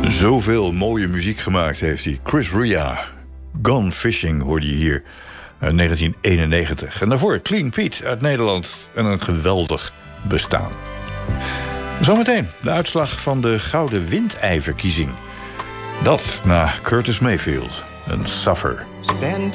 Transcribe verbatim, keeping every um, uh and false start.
Zoveel mooie muziek gemaakt heeft hij. Chris Rea, Gone Fishing hoorde je hier uit negentien eenennegentig. En daarvoor Clean Pete uit Nederland en een geweldig bestaan. Zometeen de uitslag van de Gouden Windei-verkiezing. Dat na Curtis Mayfield en Suffer. Stand